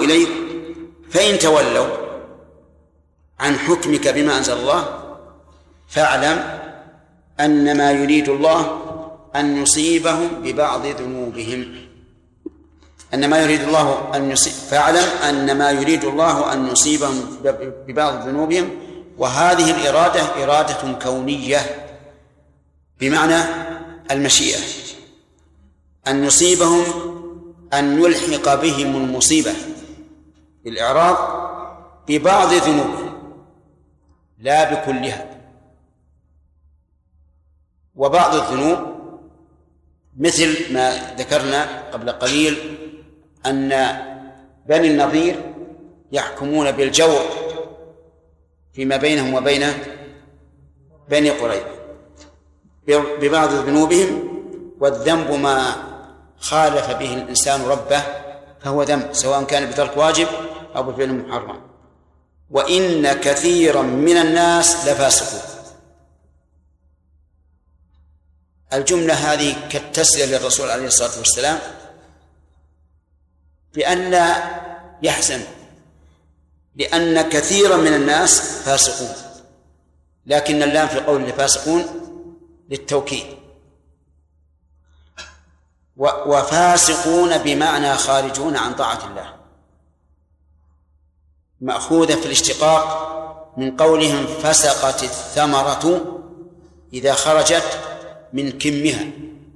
إليك فإن تولوا عن حكمك بما أنزل الله فاعلم أن ما يريد الله أن يصيبهم ببعض ذنوبهم. فاعلم أن ما يريد الله أن يصيبهم ببعض ذنوبهم، وهذه الإرادة إرادة كونية بمعنى المشيئة، أن يصيبهم أن يلحق بهم المصيبة بالإعراض ببعض ذنوبهم لا بكلها. وبعض الذنوب مثل ما ذكرنا قبل قليل أن بني النضير يحكمون بالجور فيما بينهم وبين بني قريظة ببعض ذنوبهم، والذنب ما خالف به الإنسان ربه فهو ذنب، سواء كان بترك واجب أو بفعل محرم. وإن كثيرا من الناس لفاسقون. الجملة هذه كالتسلية للرسول عليه الصلاة والسلام بأن لا يحزن، لأن كثيرا من الناس فاسقون، لكن اللام في قول فاسقون للتوكيد. وفاسقون بمعنى خارجون عن طاعة الله، مأخوذة في الاشتقاق من قولهم فسقت الثمرة إذا خرجت من كمها.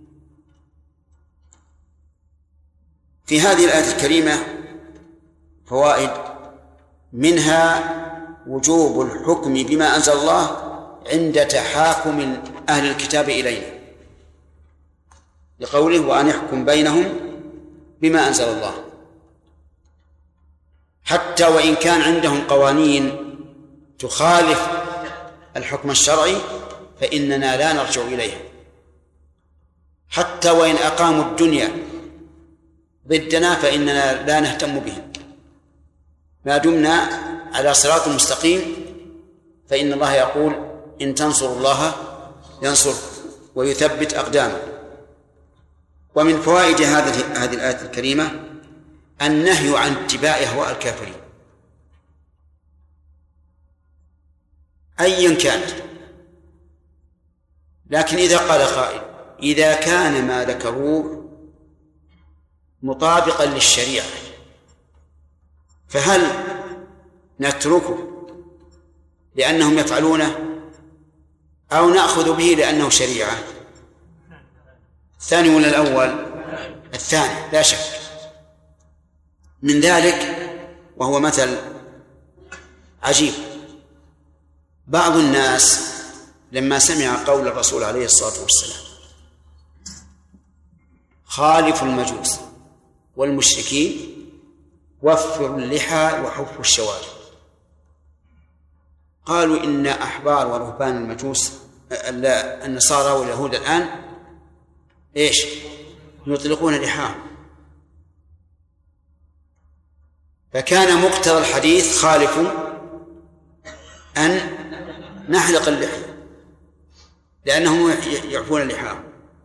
في هذه الآية الكريمة فوائد، منها وجوب الحكم بما أنزل الله عند تحاكم أهل الكتاب إلينا، لقوله وأن يحكم بينهم بما أنزل الله، حتى وإن كان عندهم قوانين تخالف الحكم الشرعي فإننا لا نرجع إليها، حتى وإن أقاموا الدنيا ضدنا فإننا لا نهتم بهم، ما دمنا على صراط مستقيم، فإن الله يقول إن تنصروا الله ينصركم ويثبت أقدامكم. ومن فوائد هذه الآية الكريمة النهي عن اتباع أهواء الكافرين أيا كانت. لكن إذا قال قائل إذا كان ما ذكروه مطابقا للشريعة فهل نتركه لأنهم يفعلونه أو نأخذ به لأنه شريعة؟ الثاني ولا الأول؟ الثاني لا شك. من ذلك وهو مثل عجيب، بعض الناس لما سمع قول الرسول عليه الصلاة والسلام خالفوا المجوس والمشركين وفروا اللحى وحفوا الشوارب، قالوا إن أحبار ورهبان المجوس النصارى واليهود الآن إيش يطلقون لحاهم، فكان مقتضى الحديث خالفوا أن نحلق اللحية لأنهم يعفون لحاهم.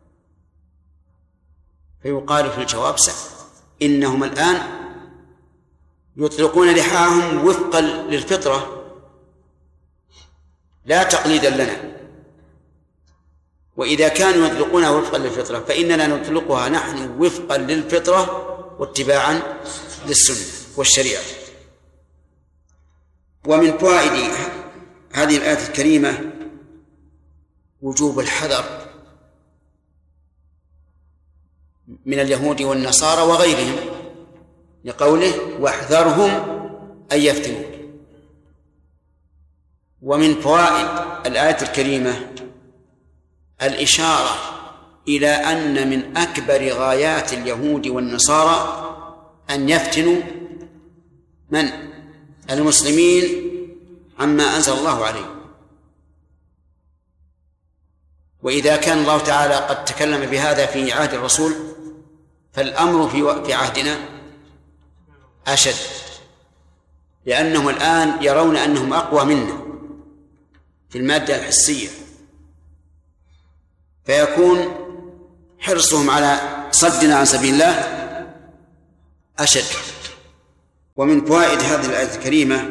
فيقال في الجواب إنهم الآن يطلقون لحاهم وفقا للفطرة لا تقليدا لنا، وإذا كانوا يطلقونها وفقا للفطرة فإننا نطلقها نحن وفقا للفطرة واتباعا للسنة والشريعة. ومن فوائد هذه الآية الكريمة وجوب الحذر من اليهود والنصارى وغيرهم، لقوله واحذرهم أن يفتنوك. ومن فوائد الآية الكريمة الإشارة إلى أن من أكبر غايات اليهود والنصارى أن يفتنوا من؟ المسلمين عما أنزل الله عليه. وإذا كان الله تعالى قد تكلم بهذا في عهد الرسول فالأمر في عهدنا أشد، لأنهم الآن يرون أنهم أقوى منا في المادة الحسية، فيكون حرصهم على صدنا عن سبيل الله أشد. ومن فوائد هذه الآية الكريمة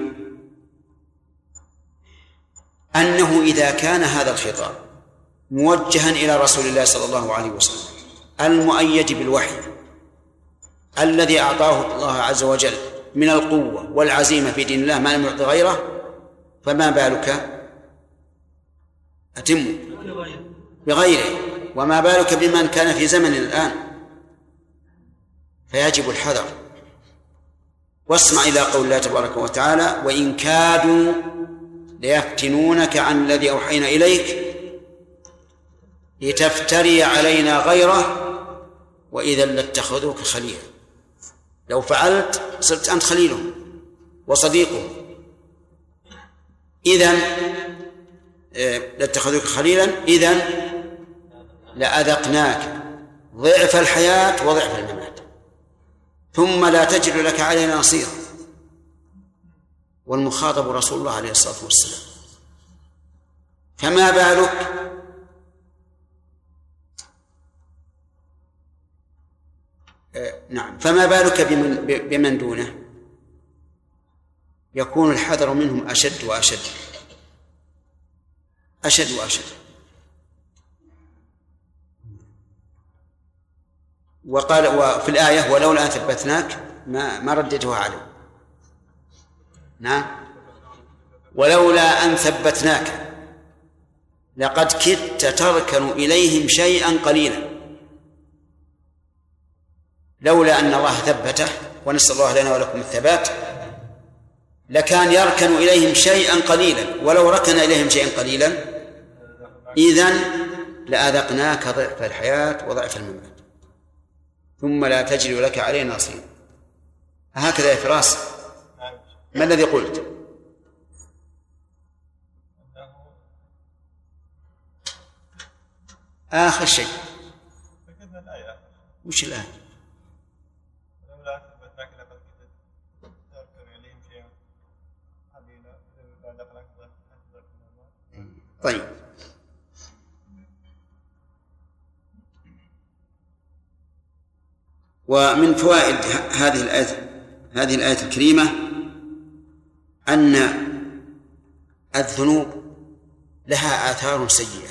أنه إذا كان هذا الخطاب موجها إلى رسول الله صلى الله عليه وسلم المؤيد بالوحي الذي أعطاه الله عز وجل من القوة والعزيمة في دين الله ما لم يعط غيره، فما بالك بغيره، وما بالك بمن كان في زمن الآن؟ فيجب الحذر. واسمع إلى قول الله تبارك وتعالى: وإن كادوا ليفتنونك عن الذي أوحينا إليك لتفتري علينا غيره وإذا لاتخذوك خليلا. لو فعلت صرت أنت خليله وصديقه، إذن لاتخذوك خليلا إذن لأذقناك ضعف الحياة وضعف الممات ثم لا تجد لك علينا نصيرا. والمخاطب رسول الله عليه الصلاة والسلام، فما بالك فما بالك بمن دونه؟ يكون الحذر منهم أشد وأشد أشد وأشد. وقال وفي الآية: ولولا أن ثبتناك ما رددها عليه. نعم، ولولا أن ثبتناك لقد كدت تركن إليهم شيئا قليلا. لولا أن الله ثبته، ونسأل الله لنا ولكم الثبات، لكان يركن إليهم شيئا قليلا، ولو ركن إليهم شيئا قليلا إذن لأذقناك ضعف الحياة وضعف الممات ثم لا تجد لك علينا نصيرا. هكذا يا فراس، ما الذي قلت؟ آخر شيء وش الآن؟ طيب، ومن فوائد هذه الآية الكريمة أن الذنوب لها آثار سيئة،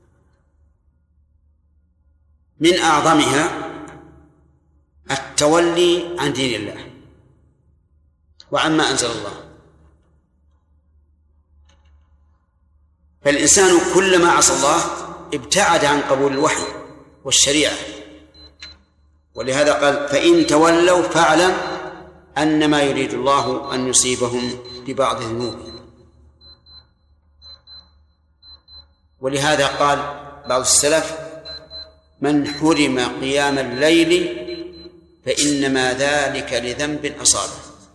من أعظمها التولي عن دين الله وعما أنزل الله. فالإنسان كلما عصى الله ابتعد عن قبول الوحي والشريعة، ولهذا قال: فإن تولوا فاعلم أنما يريد الله أن يصيبهم ببعض ذنوبهم. ولهذا قال بعض السلف: من حرم قيام الليل فإنما ذلك لذنب أصابه.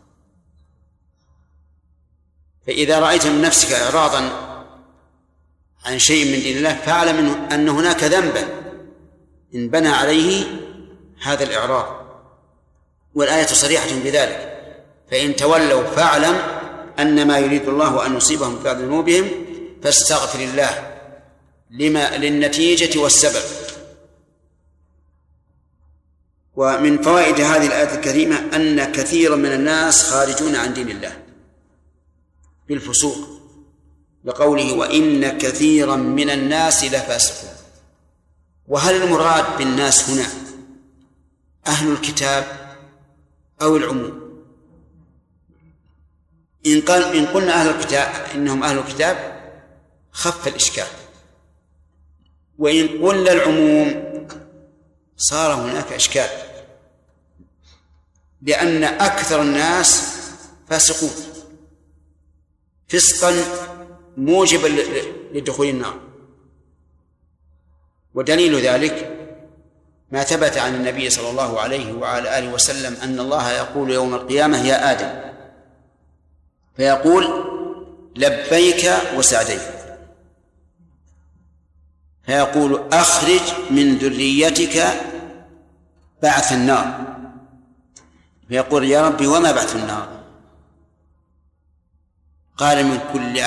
فإذا رأيت من نفسك إعراضا عن شيء من دين الله فاعلم أن هناك ذنبا إن بنى عليه هذا الإعراض، والآية صريحة بذلك: فإن تولوا فاعلم أنما يريد الله أن يصيبهم ببعض ذنوبهم فاستغفر الله للنتيجة والسبب. ومن فوائد هذه الآية الكريمة أن كثيرا من الناس خارجون عن دين الله بالفسوق، لقوله: وإن كثيرا من الناس لفاسقون. وهل المراد بالناس هنا أهل الكتاب أو العموم؟ إن قلنا أهل الكتاب إنهم أهل الكتاب خف الإشكال، وإن قلنا العموم صار هناك إشكال، لأن أكثر الناس فاسقون فسقا موجبا لدخول النار. ودليل ذلك ما ثبت عن النبي صلى الله عليه وعلى آله وسلم أن الله يقول يوم القيامة: يا آدم، فيقول: لبيك وسعديك، فيقول: أخرج من ذريتك بعث النار، فيقول: يا ربي وما بعث النار؟ قال: من كل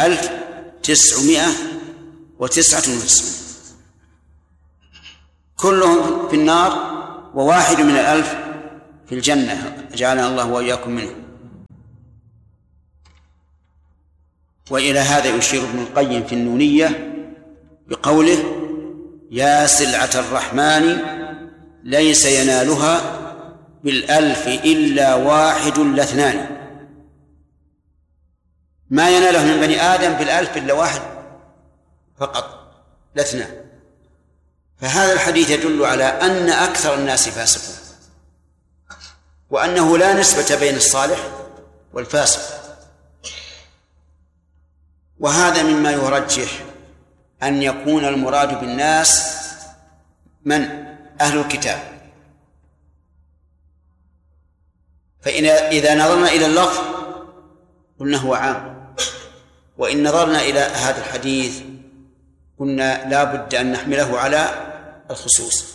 1999 كلهم في النار وواحد من 1000 في الجنة، جعلنا الله وإياكم منه. وإلى هذا يشير ابن القيم في النونية بقوله: يا سلعة الرحمن ليس ينالها بالألف إلا واحد لاثنان. ما يناله من بني آدم بالألف إلا واحد فقط لاثنان. فهذا الحديث يدل على أن أكثر الناس فاسقون، وأنه لا نسبة بين الصالح والفاسق. وهذا مما يرجح أن يكون المراد بالناس من؟ أهل الكتاب. فإذا نظرنا إلى اللفظ قلنا هو عام، وإن نظرنا إلى هذا الحديث قلنا لا بد أن نحمله على الخصوص.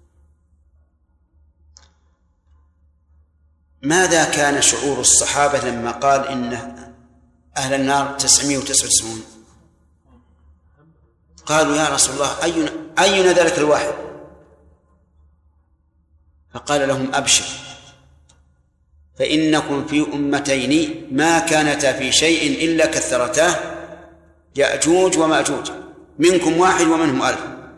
ماذا كان شعور الصحابة لما قال إن أهل النار 999؟ قالوا: يا رسول الله أينا ذلك الواحد؟ فقال لهم: أبشر، فإنكم في أمتين ما كانتا في شيء إلا كثرتاه، يأجوج ومأجوج، منكم واحد ومنهم 1000.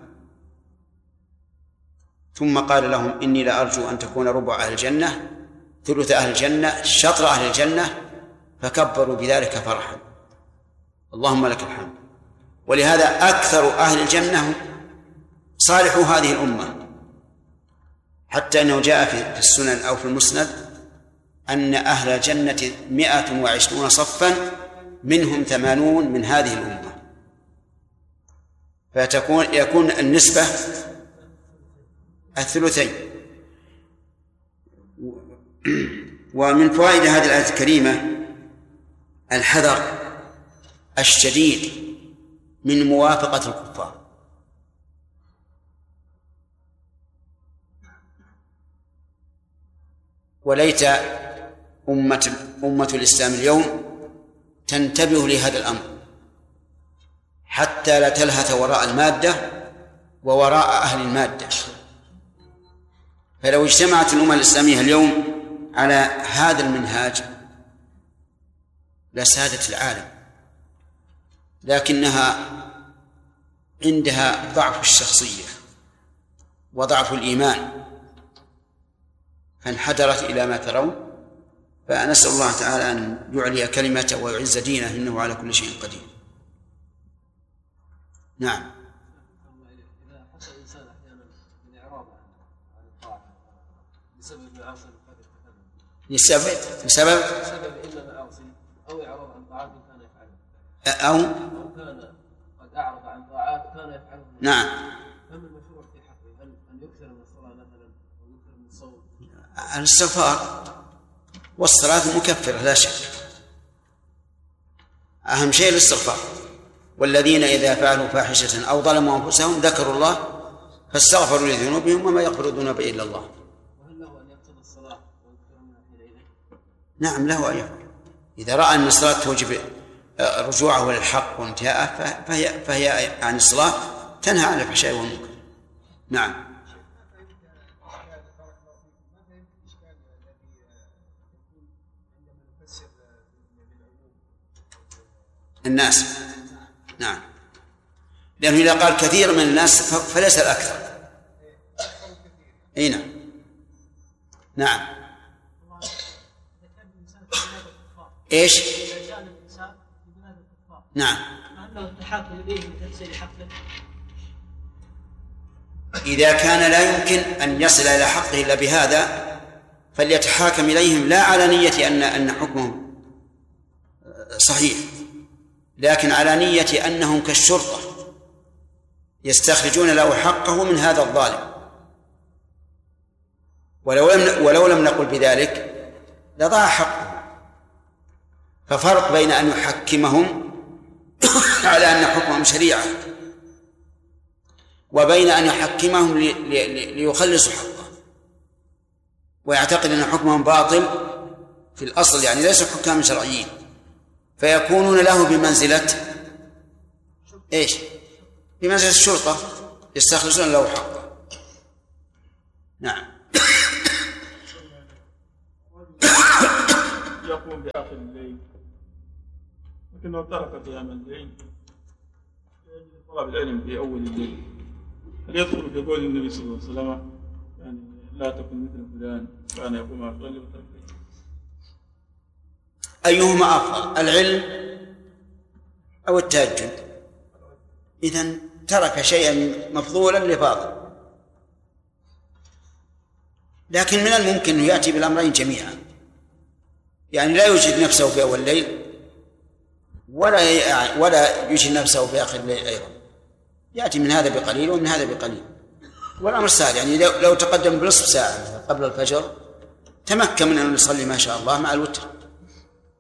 ثم قال لهم: إني لأرجو أن تكون ربع أهل الجنة، ثلث أهل الجنة، شطر أهل الجنة، فكبروا بذلك فرحا. اللهم لك الحمد. ولهذا أكثر أهل الجنة صالحوا هذه الأمة، حتى أنه جاء في السنن أو في المسند أن أهل الجنة 120 صفا، منهم 80 من هذه الأمة. فيكون النسبة الثلثين. ومن فوائد هذه الآية الكريمة الحذر الشديد من موافقة الكفار. وليت أمة الإسلام اليوم تنتبه لهذا الأمر حتى لا تلهث وراء المادة ووراء أهل المادة. فلو اجتمعت الأمة الإسلامية اليوم على هذا المنهاج لسادت العالم، لكنها عندها ضعف الشخصية وضعف الإيمان فانحدرت إلى ما ترون. فنسأل الله تعالى أن يعلي كلمته ويعز دينه، إنه على كل شيء قدير. نعم. إذا حصل الإنسان أحيانا من إعراض عن الطاعة بسبب معاصي بسبب إما معاصي أو إعراض عن طاعات كان يفعلها أو كان قد أعرض عن طاعات كان يفعلها. نعم. فما المشروع في حقه؟ أن يكثر من الصلاة مثلا أو يكثر من الصوم؟ الاستغفار والصلاة مكفرة لا شك، أهم شيء الاستغفار. والذين إذا فعلوا فاحشة أو ظلموا أنفسهم ذكروا الله فاستغفروا لذنوبهم وما يغفر الذنوب إلا الله. وهل له أن يقتضي الصلاة ويكثر منها حينئذ؟ نعم له أن يفعل. إذا رأى أن الصلاة توجب رجوعه للحق وانتهاءه فهي عن الصلاة تنهى عن الفحشاء والمنكر. نعم. الناس، نعم، لأنه إذا قال كثير من الناس فليس الأكثر. أي نعم. نعم. إيش؟ نعم. إذا كان لا يمكن أن يصل إلى حقه إلا بهذا فليتحاكم إليهم لا على نية أن حكمهم صحيح، لكن على نية أنهم كالشرطة يستخرجون له حقه من هذا الظالم. ولو لم نقل بذلك لضاع حقه. ففرق بين أن يحكمهم على أن حكمهم شريعة وبين أن يحكمهم ليخلصوا حقه ويعتقد أن حكمهم باطل في الأصل، يعني ليسوا حكام شرعيين، فيكونون له بمنزلة إيش؟ بمنزلة الشرطة يستخلصون له حقه. نعم. يقوم بآخر الليل لكنه ترك قيام الليل طلب العلم في أول الليل، هل يدخل في قول النبي صلى الله عليه وسلم يعني لا تكن مثل فلان كان يقوم يصلي وترك؟ أيهما أفضل، العلم أو التهجد؟ إذن ترك شيئا مفضولا لفاضل. لكن من الممكن أن يأتي بالأمرين جميعا، يعني لا يجهد نفسه في أول الليل ولا يجهد نفسه في آخر الليل أيضا، يأتي من هذا بقليل ومن هذا بقليل، والأمر سهل. يعني لو تقدم بنصف ساعة قبل الفجر تمكن من أن يصلي ما شاء الله مع الوتر.